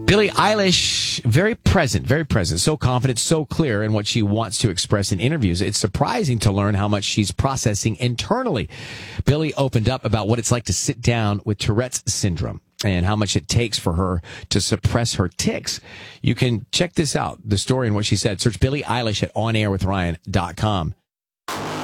Billie Eilish, very present, so confident, so clear in what she wants to express in interviews. It's surprising to learn how much she's processing internally. Billie opened up about what it's like to sit down with Tourette's syndrome and how much it takes for her to suppress her tics. You can check this out, the story and what she said. Search Billie Eilish at onairwithryan.com.